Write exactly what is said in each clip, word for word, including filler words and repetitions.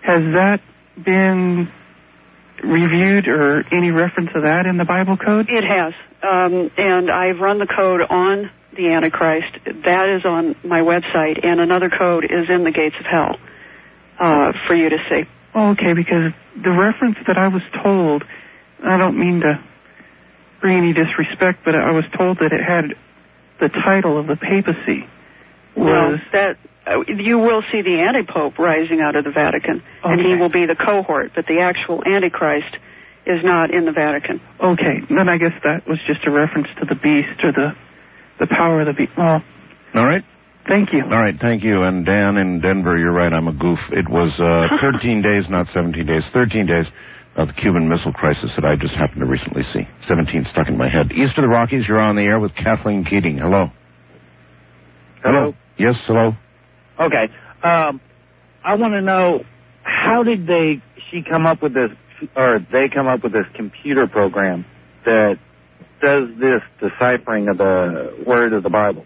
Has that been reviewed or any reference to that in the Bible code? It has. Um, and I've run the code on the Antichrist. That is on my website, and another code is in the Gates of Hell uh, for you to see. Oh, okay, because the reference that I was told, I don't mean to bring any disrespect, but I was told that it had the title of the papacy. Was well, that uh, you will see the anti-pope rising out of the Vatican, okay. and he will be the cohort, but the actual Antichrist is not in the Vatican. Okay, then I guess that was just a reference to the beast or the the power of the beast. Well, all right. Thank you. All right, thank you. And Dan in Denver, you're right, I'm a goof. It was uh, thirteen days, not seventeen days, thirteen days of the Cuban Missile Crisis that I just happened to recently see. seventeen stuck in my head. East of the Rockies, you're on the air with Kathleen Keating. Hello. Hello. Yes, hello. Okay. Um, I want to know, how did they, she come up with this, or they come up with this computer program that does this deciphering of the word of the Bible?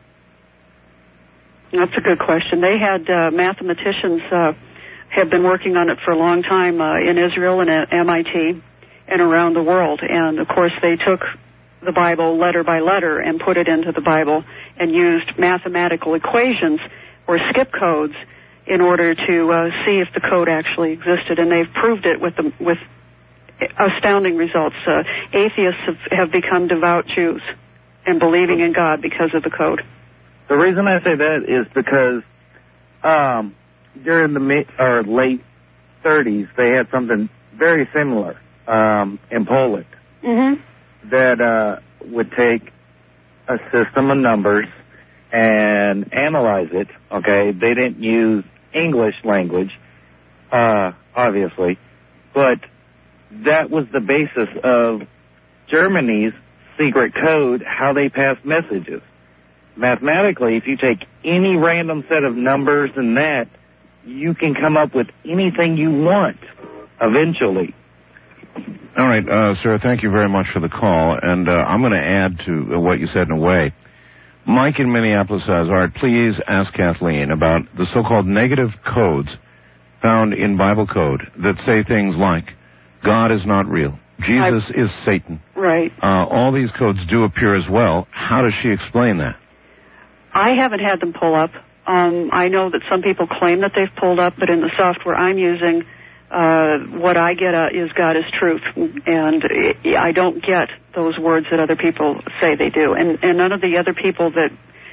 That's a good question. They had uh, mathematicians uh, have been working on it for a long time uh, in Israel and at M I T and around the world. And, of course, they took the Bible letter by letter and put it into the Bible and used mathematical equations or skip codes in order to uh, see if the code actually existed. And they've proved it with the, with astounding results. Uh, atheists have, have become devout Jews and believing in God because of the code. The reason I say that is because um, during the mid, or late thirties, they had something very similar um, in Poland mm-hmm. that uh, would take a system of numbers and analyze it. Okay, they didn't use English language, uh, obviously, but that was the basis of Germany's secret code, how they pass messages. Mathematically, if you take any random set of numbers and that, you can come up with anything you want eventually. All right, uh, sir, thank you very much for the call. And uh, I'm going to add to what you said in a way. Mike in Minneapolis says, all right, please ask Kathleen about the so-called negative codes found in Bible code that say things like, God is not real. Jesus I, is Satan. Right. Uh, all these codes do appear as well. How does she explain that? I haven't had them pull up. Um, I know that some people claim that they've pulled up, but in the software I'm using, uh, what I get uh, is God is truth. And it, I don't get those words that other people say they do. And, and none of the other people that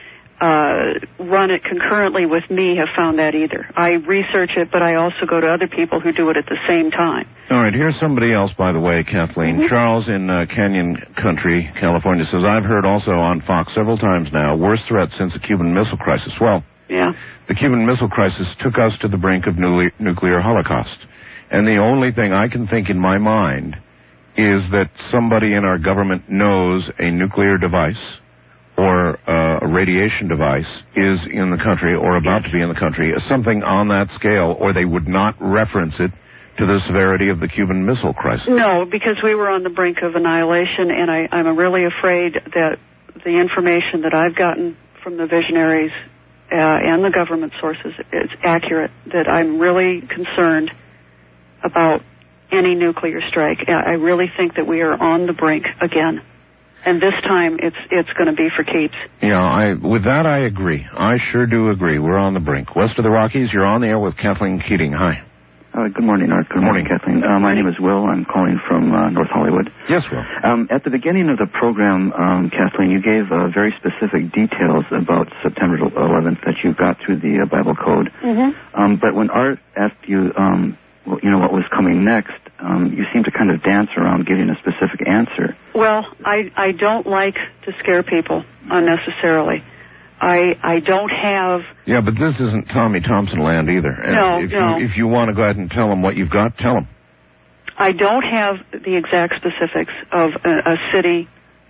uh, run it concurrently with me have found that either. I research it, but I also go to other people who do it at the same time. All right, here's somebody else, by the way, Kathleen. Mm-hmm. Charles in uh, Canyon Country, California, says, I've heard also on Fox several times now, worst threat since the Cuban Missile Crisis. Well, yeah. The Cuban Missile Crisis took us to the brink of nu- nuclear holocaust. And the only thing I can think in my mind is that somebody in our government knows a nuclear device or uh, a radiation device is in the country or about yes. to be in the country, something on that scale, or they would not reference it to the severity of the Cuban Missile Crisis. No, because we were on the brink of annihilation, and I, I'm really afraid that the information that I've gotten from the visionaries uh, and the government sources is accurate, that I'm really concerned about any nuclear strike. I really think that we are on the brink again. And this time, it's it's going to be for keeps. Yeah, I, with that, I agree. I sure do agree. We're on the brink. West of the Rockies, you're on the air with Kathleen Keating. Hi. Uh, good morning, Art. Good, good morning, morning, Kathleen. Uh, my name is Will. I'm calling from uh, North Hollywood. Yes, Will. Um, at the beginning of the program, um, Kathleen, you gave uh, very specific details about September eleventh that you got through the uh, Bible code. Mm-hmm. Um, but when Art asked you, um, well, you know, what was coming next, um, you seemed to kind of dance around giving a specific answer. Well, I, I don't like to scare people unnecessarily. I I don't have... Yeah, but this isn't Tommy Thompson land either. And no, if no. You, if you want to go ahead and tell them what you've got, tell them. I don't have the exact specifics of a, a city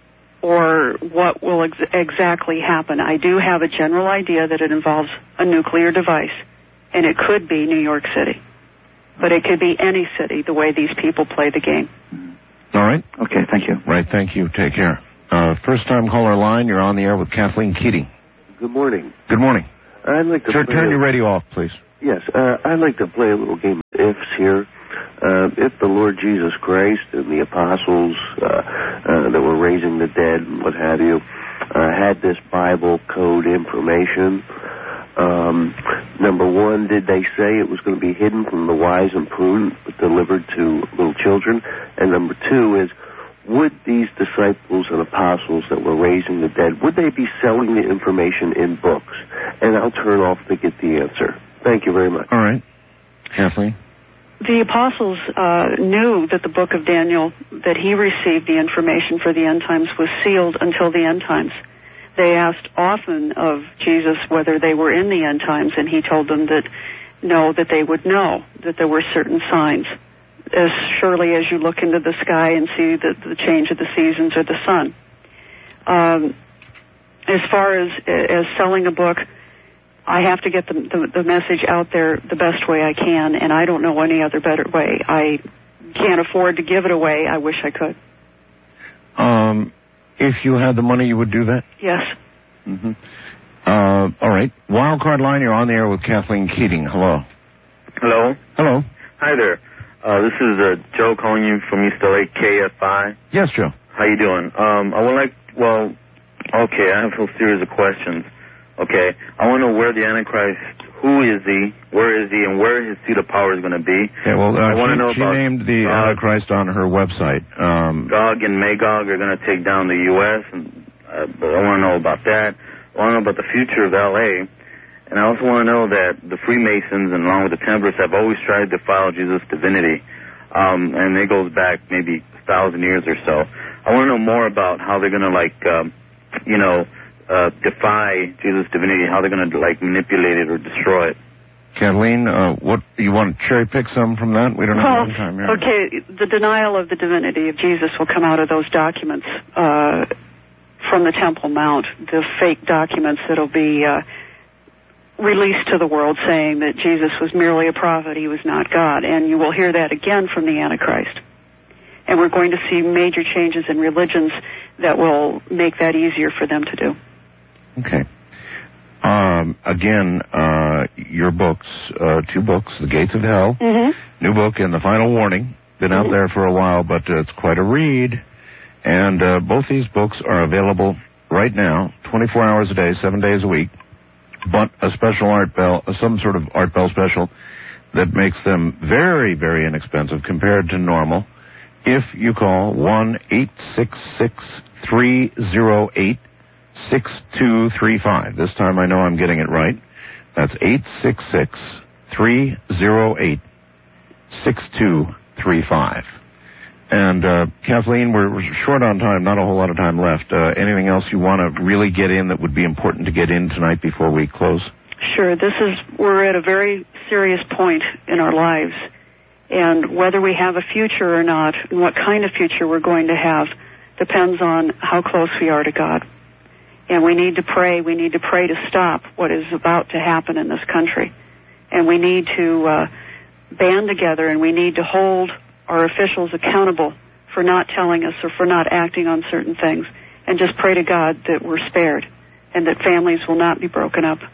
or what will ex- exactly happen. I do have a general idea that it involves a nuclear device, and it could be New York City. But it could be any city, the way these people play the game. All right. Okay, thank you. Right, thank you. Take care. Uh, first-time caller line, you're on the air with Kathleen Keating. Good morning. Good morning. I'd like to Sir, play turn a... your radio off, please. Yes, uh, I'd like to play a little game. ifs here. Uh, if the Lord Jesus Christ and the apostles uh, uh, that were raising the dead and what have you uh, had this Bible code information, um, number one, did they say it was going to be hidden from the wise and prudent but delivered to little children? And number two is, would these disciples and apostles that were raising the dead, would they be selling the information in books? And I'll turn off to get the answer. Thank you very much. All right. Kathleen? The apostles uh, knew that the book of Daniel, that he received the information for the end times, was sealed until the end times. They asked often of Jesus whether they were in the end times, and he told them that no, that they would know, that there were certain signs. As surely as you look into the sky and see the, the change of the seasons or the sun. Um, as far as as selling a book, I have to get the, the, the message out there the best way I can, and I don't know any other better way. I can't afford to give it away. I wish I could. Um, if you had the money, you would do that? Yes. Mm-hmm. Uh, all right. Wildcard line, you're on the air with Kathleen Keating. Hello. Hello. Hello. Hi there. Uh, this is uh, Joe calling you from East L A, K F I. Yes, Joe. How you doing? Um, I would like, well, okay, I have a series of questions. Okay, I want to know where the Antichrist, who is he, where is he, and where his seat of power is going to be. Yeah, well, uh, I want to know she about named the uh, Antichrist on her website. Um, Gog and Magog are going to take down the U S, and uh, but I want to know about that. I want to know about the future of L A, and I also want to know that the Freemasons and along with the Templars have always tried to defile Jesus' divinity, um, and it goes back maybe a thousand years or so. I want to know more about how they're going to, like, um, you know, uh, defy Jesus' divinity, how they're going to, like, manipulate it or destroy it. Kathleen, uh, what you want to cherry pick some from that? We don't have Well, enough time here. okay, the denial of the divinity of Jesus will come out of those documents uh, from the Temple Mount, the fake documents that'll be uh, released to the world saying that Jesus was merely a prophet, he was not God. And you will hear that again from the Antichrist. And we're going to see major changes in religions that will make that easier for them to do. Okay. Um, again, uh, your books, uh, two books, The Gates of Hell, mm-hmm. new book, and The Final Warning. Been mm-hmm. out there for a while, but uh, it's quite a read. And uh, both these books are available right now, twenty-four hours a day, seven days a week. But a special art bell, some sort of art bell special that makes them very, very inexpensive compared to normal. If you call one eight six six, three oh eight, six two three five. This time I know I'm getting it right. That's eight six six, three oh eight, six two three five. And, uh, Kathleen, we're, we're short on time, not a whole lot of time left. Uh, anything else you want to really get in that would be important to get in tonight before we close? Sure. This is, we're at a very serious point in our lives. And whether we have a future or not, and what kind of future we're going to have, depends on how close we are to God. And we need to pray. We need to pray to stop what is about to happen in this country. And we need to uh, band together, and we need to hold our officials accountable for not telling us or for not acting on certain things, and just pray to God that we're spared and that families will not be broken up.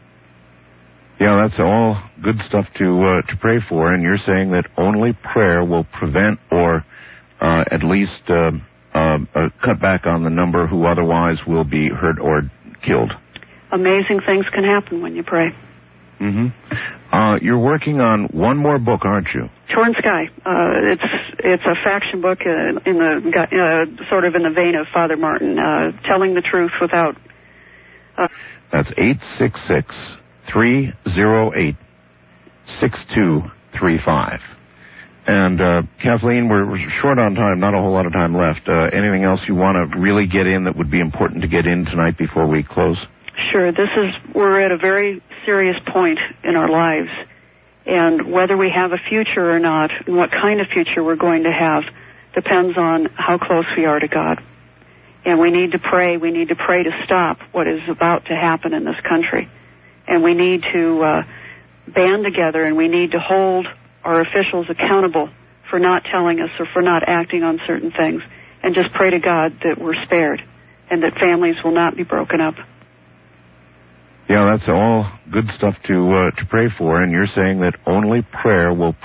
Yeah, that's all good stuff to uh, to pray for, and you're saying that only prayer will prevent or uh, at least uh, uh, uh, cut back on the number who otherwise will be hurt or killed. Amazing things can happen when you pray. Mm-hmm. Uh, you're working on one more book, aren't you? Torn Sky. Uh, it's it's a faction book uh, in the uh, sort of in the vein of Father Martin, uh, telling the truth without. Uh, That's eight six six, three oh eight, six two three five. And uh, Kathleen, we're, we're short on time, not a whole lot of time left. Uh, anything else you want to really get in that would be important to get in tonight before we close? Sure. This is, we're at a very serious point in our lives. And whether we have a future or not, and what kind of future we're going to have, depends on how close we are to God. And we need to pray. We need to pray to stop what is about to happen in this country. And we need to uh, band together, and we need to hold our officials accountable for not telling us or for not acting on certain things, and just pray to God that we're spared and that families will not be broken up. Yeah, that's all good stuff to uh, to pray for, and you're saying that only prayer will